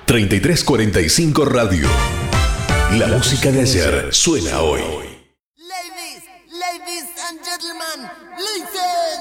3345 Radio. La música de ayer suena hoy. Ladies and gentlemen, listen.